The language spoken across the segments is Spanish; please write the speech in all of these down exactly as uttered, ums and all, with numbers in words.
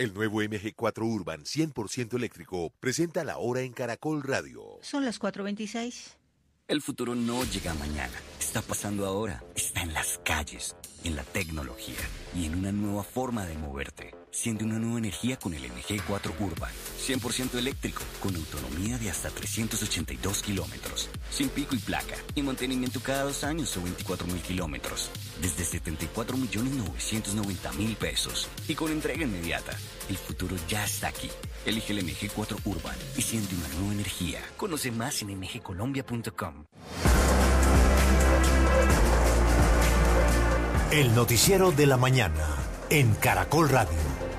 El nuevo M G cuatro Urban cien por ciento eléctrico presenta la hora en Caracol Radio. Son las cuatro veintiséis. El futuro no llega mañana, está pasando ahora, está en las calles, en la tecnología y en una nueva forma de moverte. Siente una nueva energía con el M G cuatro Urban, cien por ciento eléctrico, con autonomía de hasta trescientos ochenta y dos kilómetros, sin pico y placa, y mantenimiento cada dos años o veinticuatro mil kilómetros, desde setenta y cuatro millones novecientos noventa mil pesos, y con entrega inmediata. El futuro ya está aquí. Elige el M G cuatro Urban y siente una nueva energía. Conoce más en m g colombia punto com. El noticiero de la mañana en Caracol Radio.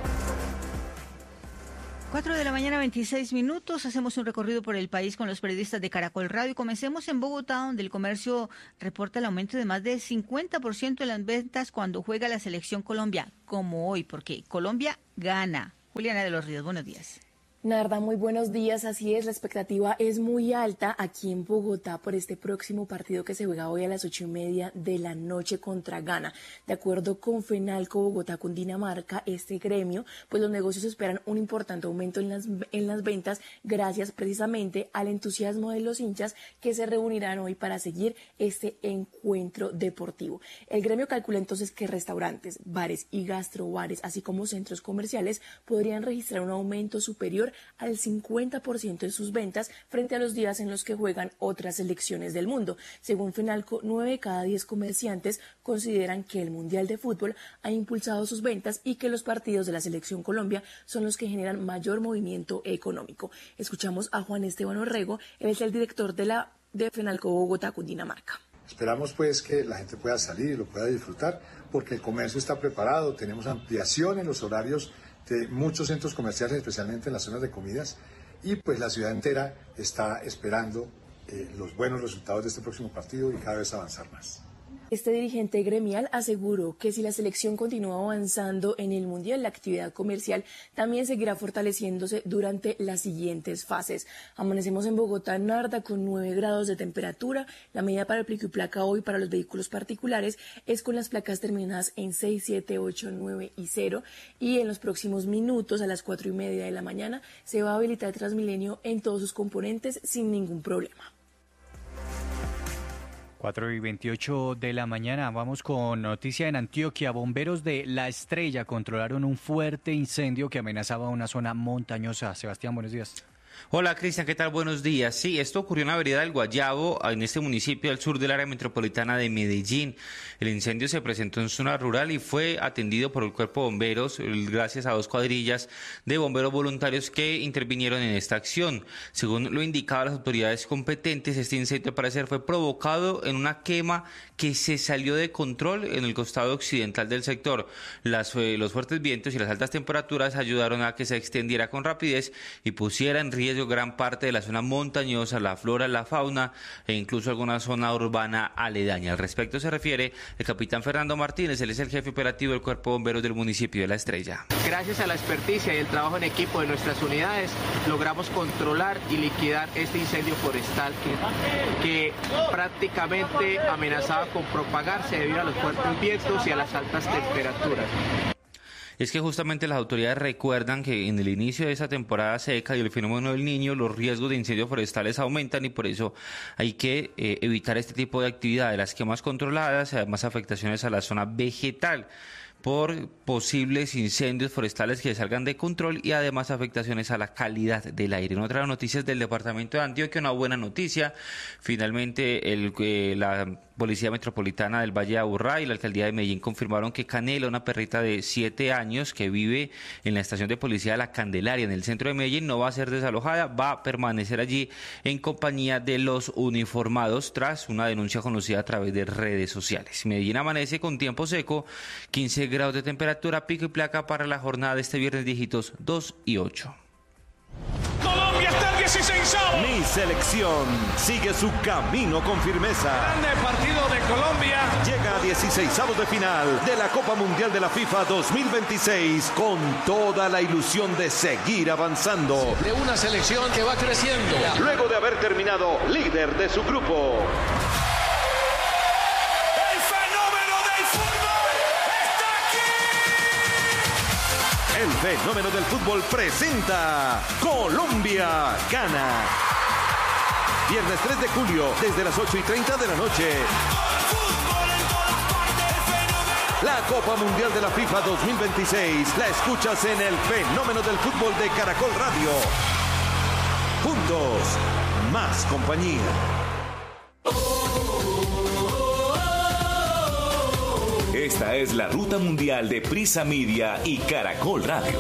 cuatro de la mañana, veintiséis minutos. Hacemos un recorrido por el país con los periodistas de Caracol Radio. Comencemos en Bogotá, donde el comercio reporta el aumento de más del cincuenta por ciento en las ventas cuando juega la Selección Colombia, como hoy, porque Colombia gana. Juliana de los Ríos, buenos días. Narda, muy buenos días. Así es, la expectativa es muy alta aquí en Bogotá por este próximo partido que se juega hoy a las ocho y media de la noche contra Ghana. De acuerdo con Fenalco Bogotá Cundinamarca, este gremio, pues los negocios esperan un importante aumento en las, en las ventas gracias precisamente al entusiasmo de los hinchas que se reunirán hoy para seguir este encuentro deportivo. El gremio calcula entonces que restaurantes, bares y gastrobares, así como centros comerciales, podrían registrar un aumento superior al cincuenta por ciento en sus ventas frente a los días en los que juegan otras selecciones del mundo. Según Fenalco, nueve de cada diez comerciantes consideran que el Mundial de Fútbol ha impulsado sus ventas y que los partidos de la Selección Colombia son los que generan mayor movimiento económico. Escuchamos a Juan Esteban Orrego, él es el director de la de Fenalco Bogotá Cundinamarca. Esperamos pues que la gente pueda salir y lo pueda disfrutar porque el comercio está preparado, tenemos ampliación en los horarios de muchos centros comerciales, especialmente en las zonas de comidas, y pues la ciudad entera está esperando eh, los buenos resultados de este próximo partido y cada vez avanzar más. Este dirigente gremial aseguró que si la selección continúa avanzando en el Mundial, la actividad comercial también seguirá fortaleciéndose durante las siguientes fases. Amanecemos en Bogotá, Narda, con nueve grados de temperatura. La medida para el pico y placa hoy para los vehículos particulares es con las placas terminadas en seis, siete, ocho, nueve y cero. Y en los próximos minutos, a las cuatro y media de la mañana, se va a habilitar Transmilenio en todos sus componentes sin ningún problema. cuatro y veintiocho de la mañana, vamos con noticia en Antioquia. Bomberos de La Estrella controlaron un fuerte incendio que amenazaba una zona montañosa. Sebastián, buenos días. Hola Cristian, ¿qué tal? Buenos días. Sí, esto ocurrió en la vereda del Guayabo, en este municipio al sur del área metropolitana de Medellín. El incendio se presentó en zona rural y fue atendido por el cuerpo de bomberos gracias a dos cuadrillas de bomberos voluntarios que intervinieron en esta acción. Según lo indicaban las autoridades competentes, este incendio al parecer fue provocado en una quema que se salió de control en el costado occidental del sector. Las, eh, los fuertes vientos y las altas temperaturas ayudaron a que se extendiera con rapidez y pusiera en riesgo gran parte de la zona montañosa, la flora, la fauna e incluso alguna zona urbana aledaña. Al respecto se refiere el capitán Fernando Martínez, él es el jefe operativo del Cuerpo de Bomberos del municipio de La Estrella. Gracias a la experticia y el trabajo en equipo de nuestras unidades, logramos controlar y liquidar este incendio forestal que, que prácticamente amenazaba con propagarse debido a los fuertes vientos y a las altas temperaturas. Es que justamente las autoridades recuerdan que en el inicio de esa temporada seca y el fenómeno del Niño, los riesgos de incendios forestales aumentan y por eso hay que eh, evitar este tipo de actividades, las quemas controladas, además afectaciones a la zona vegetal por posibles incendios forestales que salgan de control y además afectaciones a la calidad del aire. En otras noticias del departamento de Antioquia, una buena noticia, finalmente el, eh, la Policía Metropolitana del Valle de Aburrá y la Alcaldía de Medellín confirmaron que Canela, una perrita de siete años que vive en la estación de policía de La Candelaria en el centro de Medellín, no va a ser desalojada, va a permanecer allí en compañía de los uniformados tras una denuncia conocida a través de redes sociales. Medellín amanece con tiempo seco, quince grados de temperatura, pico y placa para la jornada de este viernes, dígitos dos y ocho. Colombia está en dieciséis. Mi selección sigue su camino con firmeza. Grande partido de Colombia. Llega a dieciseisavos de final de la Copa Mundial de la FIFA dos mil veintiséis con toda la ilusión de seguir avanzando. De una selección que va creciendo. Luego de haber terminado líder de su grupo. El fenómeno del fútbol está aquí. El fenómeno del fútbol presenta Colombia Gana. Viernes tres de julio, desde las ocho y treinta de la noche. La Copa Mundial de la FIFA dos mil veintiséis la escuchas en el fenómeno del fútbol de Caracol Radio. Juntos, más compañía. Esta es la ruta mundial de Prisa Media y Caracol Radio.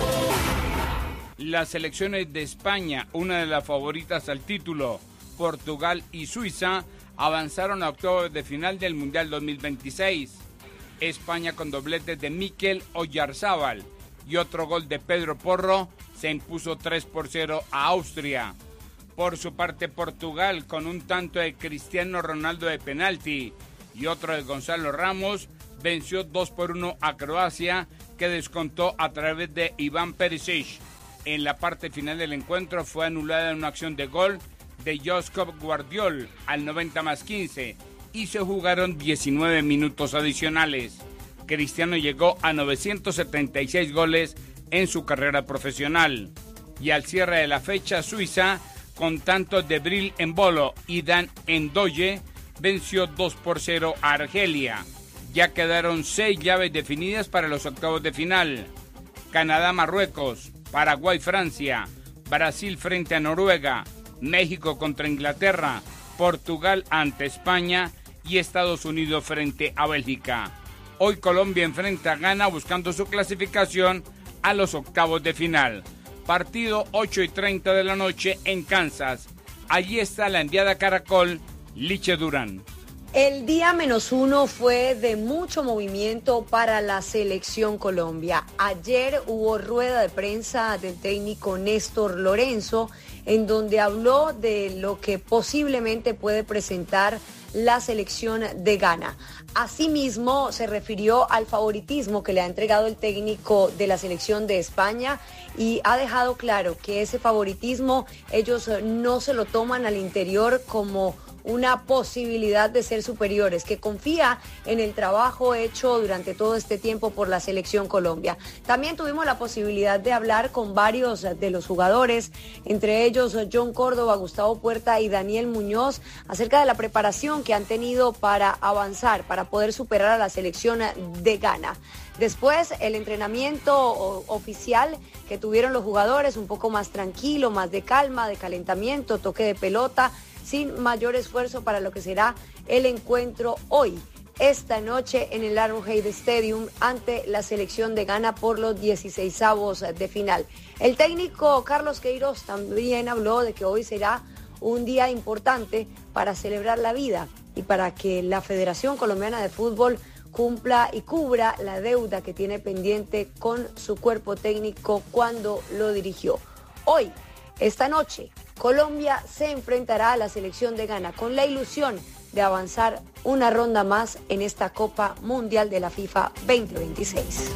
Las selecciones de España, una de las favoritas al título, Portugal y Suiza, avanzaron a octavos de final del Mundial dos mil veintiséis. España, con dobletes de Mikel Oyarzábal y otro gol de Pedro Porro, se impuso tres por cero a Austria. Por su parte, Portugal, con un tanto de Cristiano Ronaldo de penalti y otro de Gonzalo Ramos, venció dos por uno a Croacia, que descontó a través de Iván Perisic. En la parte final del encuentro fue anulada una acción de gol de Josip Guardiol al noventa más quince y se jugaron diecinueve minutos adicionales. Cristiano llegó a novecientos setenta y seis goles en su carrera profesional. Y al cierre de la fecha, Suiza, con tantos de Bril Embolo y Dan Ndoye, venció dos por cero a Argelia. Ya quedaron seis llaves definidas para los octavos de final. Canadá-Marruecos, Paraguay-Francia, Brasil frente a Noruega, México contra Inglaterra, Portugal ante España y Estados Unidos frente a Bélgica. Hoy Colombia enfrenta a Ghana buscando su clasificación a los octavos de final. Partido ocho y treinta de la noche en Kansas. Allí está la enviada Caracol, Liche Durán. El día menos uno fue de mucho movimiento para la selección Colombia. Ayer hubo rueda de prensa del técnico Néstor Lorenzo, en donde habló de lo que posiblemente puede presentar la selección de Ghana. Asimismo, se refirió al favoritismo que le ha entregado el técnico de la selección de España y ha dejado claro que ese favoritismo ellos no se lo toman al interior como una posibilidad de ser superiores, que confía en el trabajo hecho durante todo este tiempo por la selección Colombia. También tuvimos la posibilidad de hablar con varios de los jugadores, entre ellos John Córdoba, Gustavo Puerta y Daniel Muñoz, acerca de la preparación que han tenido para avanzar, para poder superar a la selección de Ghana. Después, el entrenamiento oficial que tuvieron los jugadores, un poco más tranquilo, más de calma, de calentamiento, toque de pelota, sin mayor esfuerzo para lo que será el encuentro hoy, esta noche en el Arrowhead Stadium ante la selección de Ghana por los dieciseisavos de final. El técnico Carlos Queiroz también habló de que hoy será un día importante para celebrar la vida y para que la Federación Colombiana de Fútbol cumpla y cubra la deuda que tiene pendiente con su cuerpo técnico cuando lo dirigió. Hoy, esta noche, Colombia se enfrentará a la selección de Ghana con la ilusión de avanzar una ronda más en esta Copa Mundial de la FIFA veinte veintiséis.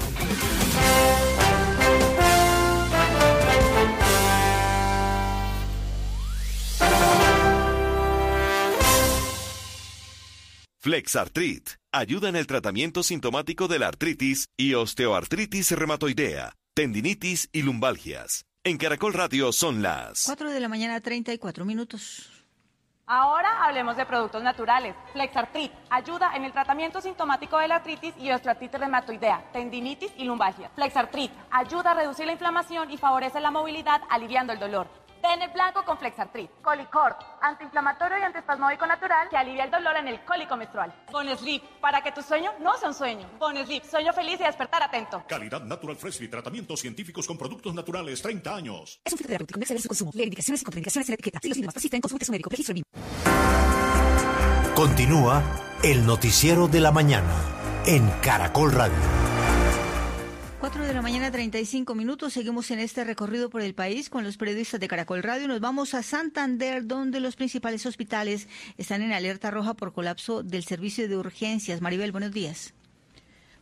Flexartrit ayuda en el tratamiento sintomático de la artritis y osteoartritis reumatoidea, tendinitis y lumbalgias. En Caracol Radio son las cuatro de la mañana, treinta y cuatro minutos. Ahora hablemos de productos naturales. Flexartrit ayuda en el tratamiento sintomático de la artritis y osteoartritis reumatoidea, tendinitis y lumbalgia. Flexartrit ayuda a reducir la inflamación y favorece la movilidad, aliviando el dolor. Den el blanco con Flexartrit. Colicort, antiinflamatorio y antiespasmódico natural que alivia el dolor en el cólico menstrual. Bonesleep, para que tu sueño no sea un sueño. Bonesleep, sueño feliz y despertar atento. Calidad Natural Freshly, tratamientos científicos con productos naturales, treinta años. Es un filtro terapéutico, no exceder su consumo. Leer indicaciones y contraindicaciones en la etiqueta. Si los síntomas persisten, consulte su médico. Registro mismo. Continúa el noticiero de la mañana en Caracol Radio. cuatro de la mañana, treinta y cinco minutos. Seguimos en este recorrido por el país con los periodistas de Caracol Radio. Nos vamos a Santander, donde los principales hospitales están en alerta roja por colapso del servicio de urgencias. Maribel, buenos días.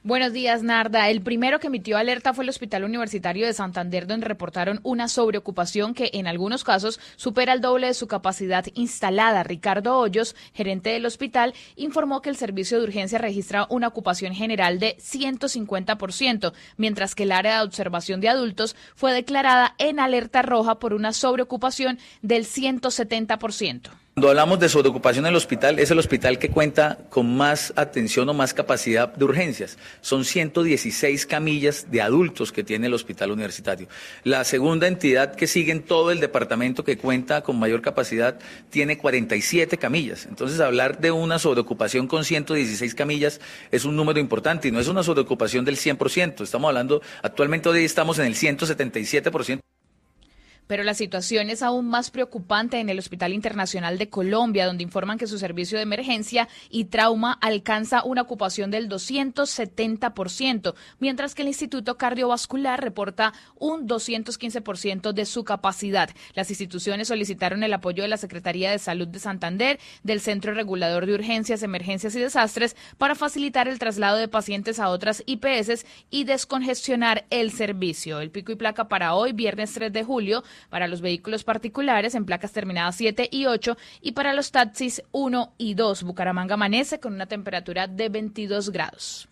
Buenos días, Narda. El primero que emitió alerta fue el Hospital Universitario de Santander, donde reportaron una sobreocupación que en algunos casos supera el doble de su capacidad instalada. Ricardo Hoyos, gerente del hospital, informó que el servicio de urgencia registra una ocupación general de ciento cincuenta por ciento, mientras que el área de observación de adultos fue declarada en alerta roja por una sobreocupación del ciento setenta por ciento. Cuando hablamos de sobreocupación en el hospital, es el hospital que cuenta con más atención o más capacidad de urgencias. Son ciento dieciséis camillas de adultos que tiene el hospital universitario. La segunda entidad que sigue en todo el departamento que cuenta con mayor capacidad tiene cuarenta y siete camillas. Entonces, hablar de una sobreocupación con ciento dieciséis camillas es un número importante y no es una sobreocupación del cien por ciento. Estamos hablando, actualmente hoy estamos en el ciento setenta y siete por ciento. Pero la situación es aún más preocupante en el Hospital Internacional de Colombia, donde informan que su servicio de emergencia y trauma alcanza una ocupación del doscientos setenta por ciento, mientras que el Instituto Cardiovascular reporta un doscientos quince por ciento de su capacidad. Las instituciones solicitaron el apoyo de la Secretaría de Salud de Santander, del Centro Regulador de Urgencias, Emergencias y Desastres para facilitar el traslado de pacientes a otras I P S y descongestionar el servicio. El pico y placa para hoy, viernes tres de julio, para los vehículos particulares en placas terminadas siete y ocho y para los taxis uno y dos. Bucaramanga amanece con una temperatura de veintidós grados.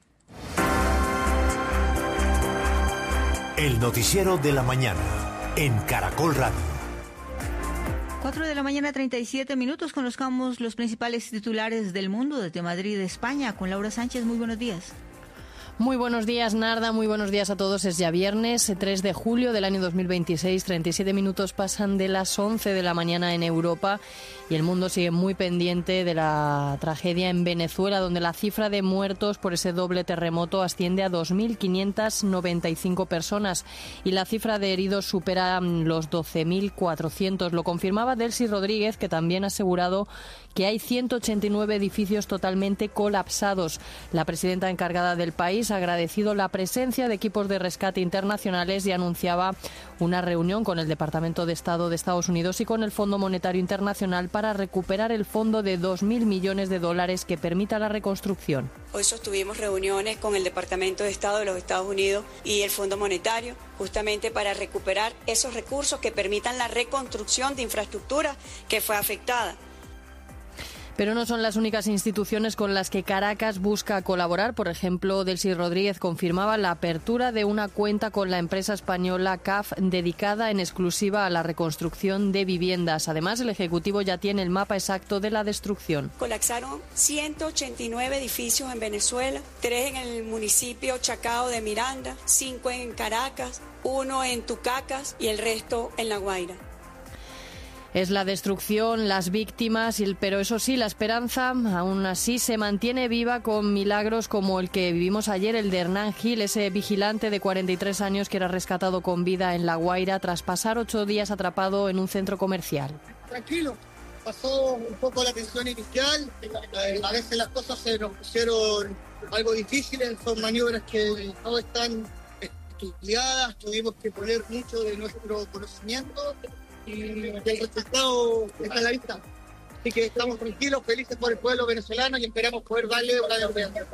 El noticiero de la mañana en Caracol Radio. cuatro de la mañana, treinta y siete minutos. Conozcamos los principales titulares del mundo desde Madrid, España, con Laura Sánchez. Muy buenos días. Muy buenos días, Narda. Muy buenos días a todos. Es ya viernes, tres de julio del año dos mil veintiséis. treinta y siete minutos pasan de las once de la mañana en Europa y el mundo sigue muy pendiente de la tragedia en Venezuela, donde la cifra de muertos por ese doble terremoto asciende a dos mil quinientas noventa y cinco personas y la cifra de heridos supera los doce mil cuatrocientos. Lo confirmaba Delcy Rodríguez, que también ha asegurado que hay ciento ochenta y nueve edificios totalmente colapsados. La presidenta encargada del país ha agradecido la presencia de equipos de rescate internacionales y anunciaba una reunión con el Departamento de Estado de Estados Unidos y con el Fondo Monetario Internacional para recuperar el fondo de dos mil millones de dólares que permita la reconstrucción. Hoy sostuvimos reuniones con el Departamento de Estado de los Estados Unidos y el Fondo Monetario justamente para recuperar esos recursos que permitan la reconstrucción de infraestructura que fue afectada. Pero no son las únicas instituciones con las que Caracas busca colaborar. Por ejemplo, Delcy Rodríguez confirmaba la apertura de una cuenta con la empresa española C A F dedicada en exclusiva a la reconstrucción de viviendas. Además, el Ejecutivo ya tiene el mapa exacto de la destrucción. Colapsaron ciento ochenta y nueve edificios en Venezuela, tres en el municipio Chacao de Miranda, cinco en Caracas, uno en Tucacas y el resto en La Guaira. Es la destrucción, las víctimas, pero eso sí, la esperanza aún así se mantiene viva con milagros como el que vivimos ayer, el de Hernán Gil, ese vigilante de cuarenta y tres años que era rescatado con vida en La Guaira tras pasar ocho días atrapado en un centro comercial. Tranquilo, pasó un poco la tensión inicial, a veces las cosas se nos pusieron algo difíciles, son maniobras que no están estudiadas, tuvimos que poner mucho de nuestro conocimiento y el resultado está a la vista. Así que estamos tranquilos, felices por el pueblo venezolano y esperamos poder darle una de.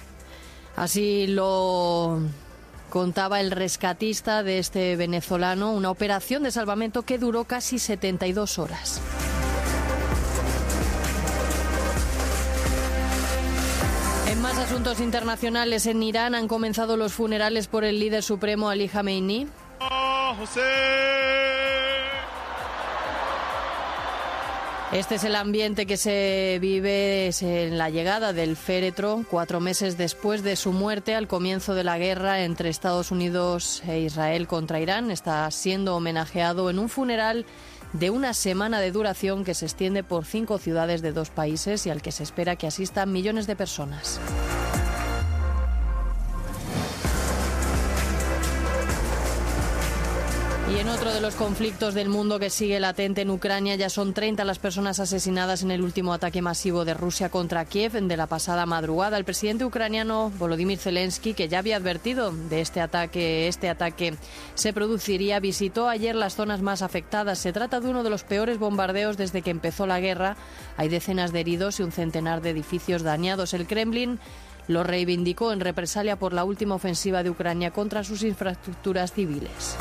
Así lo contaba el rescatista de este venezolano, una operación de salvamento que duró casi setenta y dos horas. En más asuntos internacionales, en Irán han comenzado los funerales por el líder supremo Ali Khamenei. ¡Oh, José! Este es el ambiente que se vive en la llegada del féretro, cuatro meses después de su muerte al comienzo de la guerra entre Estados Unidos e Israel contra Irán. Está siendo homenajeado en un funeral de una semana de duración que se extiende por cinco ciudades de dos países y al que se espera que asistan millones de personas. Y en otro de los conflictos del mundo que sigue latente en Ucrania, ya son treinta las personas asesinadas en el último ataque masivo de Rusia contra Kiev de la pasada madrugada. El presidente ucraniano Volodymyr Zelensky, que ya había advertido de este ataque, este ataque se produciría, visitó ayer las zonas más afectadas. Se trata de uno de los peores bombardeos desde que empezó la guerra. Hay decenas de heridos y un centenar de edificios dañados. El Kremlin Lo reivindicó en represalia por la última ofensiva de Ucrania contra sus infraestructuras civiles.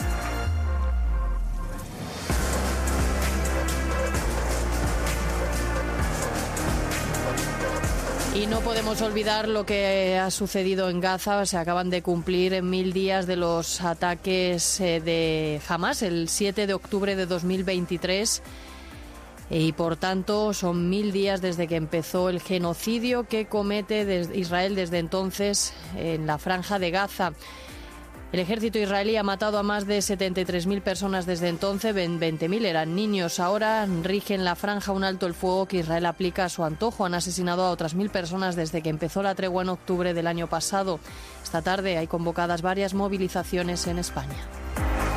Y no podemos olvidar lo que ha sucedido en Gaza. Se acaban de cumplir mil días de los ataques de Hamas, el siete de octubre de dos mil veintitrés. Y por tanto son mil días desde que empezó el genocidio que comete Israel desde entonces en la franja de Gaza. El ejército israelí ha matado a más de setenta y tres mil personas desde entonces, veinte mil eran niños. Ahora rige en la franja un alto el fuego que Israel aplica a su antojo. Han asesinado a otras mil personas desde que empezó la tregua en octubre del año pasado. Esta tarde hay convocadas varias movilizaciones en España.